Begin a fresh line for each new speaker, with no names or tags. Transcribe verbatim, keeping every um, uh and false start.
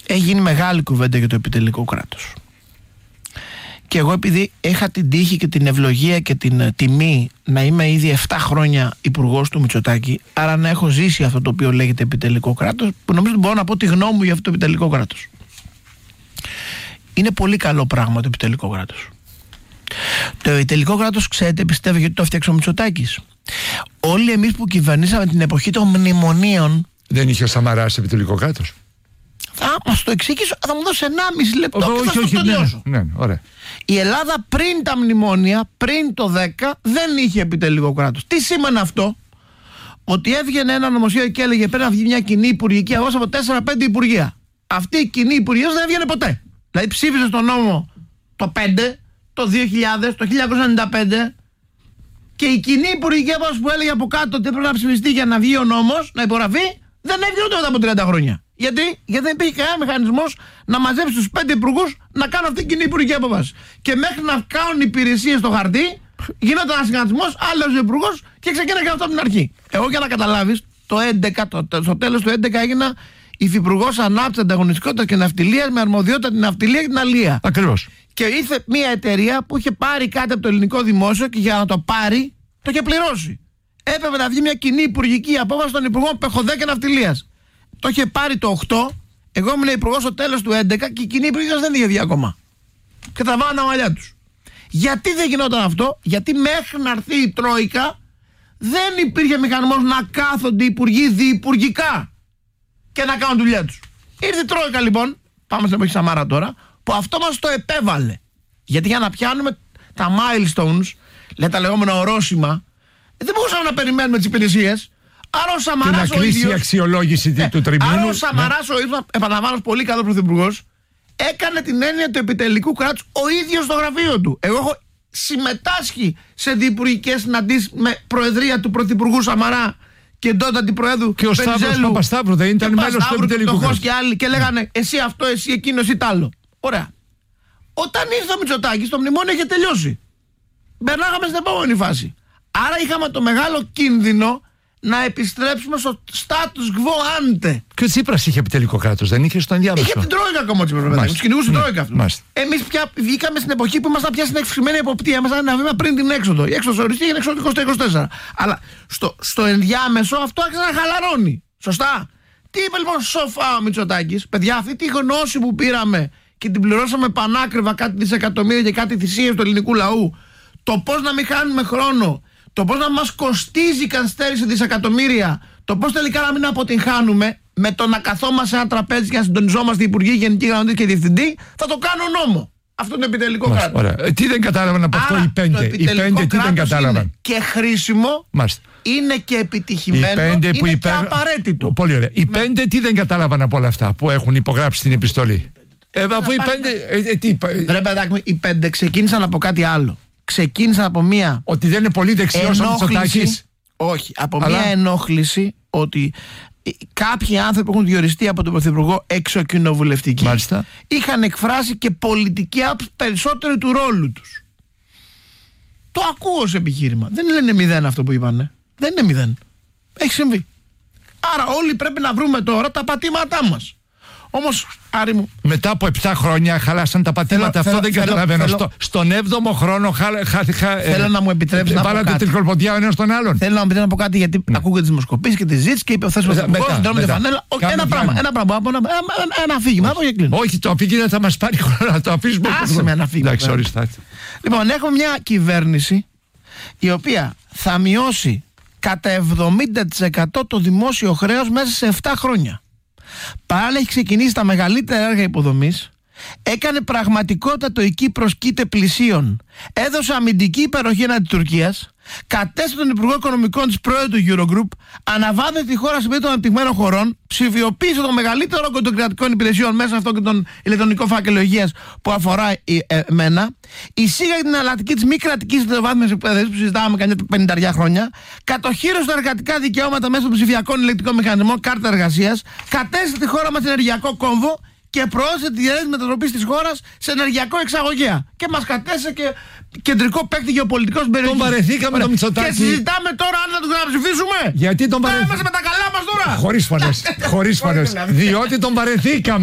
έχει γίνει μεγάλη κουβέντα για το επιτελικό κράτος. Και εγώ, επειδή είχα την τύχη και την ευλογία και την τιμή να είμαι ήδη επτά χρόνια υπουργός του Μητσοτάκη, άρα να έχω ζήσει αυτό το οποίο λέγεται επιτελικό κράτος, που νομίζω ότι μπορώ να πω τη γνώμη μου για αυτό το επιτελικό κράτος. Είναι πολύ καλό πράγμα το επιτελικό κράτος. Το επιτελικό κράτος, ξέρετε, πιστεύω γιατί το έφτιαξε ο Μητσοτάκης. Όλοι εμείς που κυβερνήσαμε την εποχή των μνημονίων.
Δεν είχε ο Σαμαράς επιτελικό κράτος?
Θα μας το εξηγήσω, θα μου δώσει ενάμιση λεπτό και
όχι,
θα
όχι,
το τελειώσω.
Ναι, ναι, ωραία.
Η Ελλάδα πριν τα μνημόνια, πριν το δέκα, δεν είχε επιτελικό κράτος. Τι σήμαινε αυτό? Ότι έβγαινε ένα νομοσχέδιο και έλεγε πρέπει να βγει μια κοινή υπουργική αγώνα από τέσσερα πέντε υπουργεία. Αυτή η κοινή υπουργία δεν έβγαινε ποτέ. Δηλαδή ψήφισε στον νόμο το πέντε, το δύο χιλιάδες, το χίλια εννιακόσια ενενήντα πέντε και η κοινή υπουργική απόφαση που έλεγε από κάτω ότι έπρεπε να ψηφιστεί για να βγει ο νόμος, να υπογραφεί, δεν έβγαινε ούτε μετά από τριάντα χρόνια. Γιατί? Γιατί δεν υπήρχε κανένα μηχανισμός να μαζέψει τους πέντε υπουργούς να κάνουν αυτή την κοινή υπουργική απόφαση. Και μέχρι να κάνουν υπηρεσίες στο χαρτί, γινόταν ένα συναντισμός, άλλος υπουργός και ξεκίναγε αυτό από την αρχή. Εγώ, για να καταλάβεις, το έντεκα, το, στο τέλος του έντεκα έγινα υφυπουργός Ανάπτυξης, Ανταγωνιστικότητας και Ναυτιλίας με αρμοδιότητα την ναυτιλία και την αλία.
Ακριβώς.
Και ήρθε μια εταιρεία που είχε πάρει κάτι από το ελληνικό δημόσιο και για να το πάρει το είχε πληρώσει. Έπρεπε να βγει μια κοινή υπουργική απόφαση των υπουργών Πεχοδέ και Ναυτιλίας. Το είχε πάρει το οκτώ, εγώ ήμουν υπουργός στο τέλος του έντεκα και η κοινή υπουργική δεν είχε βγει ακόμα. Και τα βάλανε τα μαλλιά τους. Γιατί δεν γινόταν αυτό? Γιατί μέχρι να έρθει η Τρόικα δεν υπήρχε μηχανισμός να κάθονται οι υπουργοί διυπουργικά και να κάνουν δουλειά τους. Ήρθε η Τρόικα λοιπόν, πάμε στην εποχή Σαμάρα τώρα, που αυτό μας το επέβαλε. Γιατί για να πιάνουμε τα milestones, λέει τα λεγόμενα ορόσημα, δεν μπορούσαμε να περιμένουμε τις υπηρεσίες. Άρα ο Σαμαράς
και να κλείσει η αξιολόγηση ε, του τριμήνου.
Άρα ο Σαμαράς, ναι. ο ίδιος, επαναλαμβάνω, πολύ καλό πρωθυπουργός, έκανε την έννοια του επιτελικού κράτους ο ίδιος στο γραφείο του. Εγώ έχω συμμετάσχει σε διυπουργικές συναντήσεις με προεδρία του πρωθυπουργού Σαμαρά και τότε αντιπροέδρου
και ο Σταύρος Παπασταύρου δεν ήταν μέλος του επιτελικού κράτους.
Και άλλοι και λέγανε εσύ αυτό, εσύ εκείνο, εσύ τ' άλλο. Ωραία. Όταν ήρθε ο Μητσοτάκης, το μνημόνιο είχε τελειώσει. Περνάγαμε στην επόμενη φάση. Άρα είχαμε το μεγάλο κίνδυνο να επιστρέψουμε στο status quo ante.
Και ο Τσίπρας είχε επιτελικό κράτος, δεν είχε στο ενδιάμεσο?
Είχε την Τρόικα ακόμα ο Τσίπρας. Τους κυνηγούσε την Τρόικα αυτό. Εμείς πια βγήκαμε στην εποχή που ήμασταν πια στην ευξημένη εποπτεία. Ήμασταν ένα βήμα πριν την έξοδο. Η έξοδος οριστή είναι έξοδο είκοσι είκοσι τέσσερα. Αλλά στο, στο ενδιάμεσο αυτό άρχισε να χαλαρώνει. Σωστά. Τι είπε λοιπόν σοφά ο Μητσοτάκης? Παιδιά, αυτή τη γνώση που πήραμε και την πληρώσαμε πανάκριβα, κάτι δισεκατομμύρια και κάτι θυσίες του ελληνικού λαού, το πώς να μην χάνουμε χρόνο, το πώς να μας κοστίζει η καθυστέρηση δισεκατομμύρια, το πώς τελικά να μην αποτυγχάνουμε με το να καθόμαστε σε ένα τραπέζι και να συντονιζόμαστε υπουργοί, γενικοί γραμματείς και διευθυντή, θα το κάνω νόμο. Αυτό είναι το επιτελικό κράτος.
Ε, τι δεν κατάλαβαν από αυτό οι πέντε? Οι πέντε τι δεν κατάλαβαν?
Και χρήσιμο, Μάλιστα. είναι και επιτυχημένο, είναι υπέρ... και απαραίτητο.
Πολύ ωραία. Οι με... πέντε τι δεν κατάλαβαν από όλα αυτά που έχουν υπογράψει την επιστολή? Ε, αφού οι πέντε. Ε, ε, τι...
Ρε παιδάκι, οι πέντε ξεκίνησαν από κάτι άλλο. Ξεκίνησαν από μία.
Ότι δεν είναι πολύ δεξιός ο Μητσοτάκης.
Όχι. Από
Αλλά...
μία ενόχληση ότι κάποιοι άνθρωποι που έχουν διοριστεί από τον Πρωθυπουργό εξοκοινοβουλευτική
Μάλιστα.
είχαν εκφράσει και πολιτική άποψη περισσότερο του ρόλου τους. Το ακούω ως επιχείρημα. Δεν λένε μηδέν αυτό που είπανε. Δεν είναι μηδέν. Έχει συμβεί. Άρα όλοι πρέπει να βρούμε τώρα τα πατήματά μας. Όμως, Άρη μου,
μετά από επτά χρόνια χαλάσαν τα πατήματα. Θέλω, αυτό θέλω, δεν θέλω, καταλαβαίνω. Θέλω, Στο, στον έβδομο χρόνο χάθηκα.
Θέλω ε, να μου επιτρέψει να πω κάτι.
Βάλατε τριχολποντιά ο ένας τον άλλον.
Θέλω να μου επιτρέψει να πω κάτι, γιατί ναι. ακούγεται τις δημοσκοπήσεις και τις ζήτησες και είπε ο θέσμος του φανέλα. Ένα πράγμα. Ένα πράγμα. Ένα, ένα, ένα αφήγημα.
Όχι, το αφήγημα θα μας πάρει χρόνο να το αφήσουμε.
Άσε με ένα αφήγημα. Λοιπόν, έχουμε μια κυβέρνηση η οποία θα μειώσει κατά εβδομήντα τοις εκατό το δημόσιο χρέος μέσα σε επτά χρόνια. Παράλληλα έχει ξεκινήσει τα μεγαλύτερα έργα υποδομής, έκανε πραγματικότητα το εκεί προσκύτε πλησίων, έδωσε αμυντική υπεροχή εναντί της Τουρκίας, κατέστησε τον Υπουργό Οικονομικών της πρόεδρο του Eurogroup, αναβάθμισε τη χώρα σε επίπεδο των αναπτυγμένων χωρών, ψηφιοποίησε το μεγαλύτερο όγκο των κρατικών υπηρεσιών, μέσα αυτό και τον ηλεκτρονικό φάκελο υγείας που αφορά εμένα, εισήγαγε την εναλλακτική της μη κρατικής δευτεροβάθμιας εκπαίδευσης που συζητάμε κανένα πενήντα χρόνια, κατοχύρωσε τα εργατικά δικαιώματα μέσω των ψηφιακών ηλεκτρικών μηχανισμών, κάρτα εργασίας, κατέστησε τη χώρα μας ενεργειακό κόμβο και προώθησε τη διαδικασία μετατροπής της χώρας σε ενεργειακό εξαγωγέα. Και μας κατέστησε και κεντρικό παίκτη γεωπολιτικό στην περιοχή.
Τον βαρεθήκαμε τον Μητσοτάκη.
Και συζητάμε τώρα αν θα τον ξαναψηφίσουμε.
Γιατί τον βαρεθήκαμε?
Είμαστε με τα καλά μας τώρα.
Χωρίς φωνές. Χωρίς φωνές. Διότι τον βαρεθήκαμε.